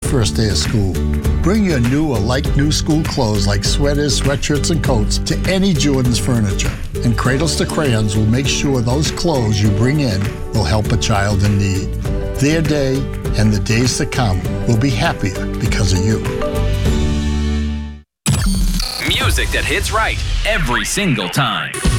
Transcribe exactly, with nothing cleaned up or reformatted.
first day of school. Bring your new or like-new school clothes like sweaters, sweatshirts, and coats to any Jordan's Furniture. And Cradles to Crayons will make sure those clothes you bring in will help a child in need. Their day and the days to come will be happier because of you. Music that hits right every single time.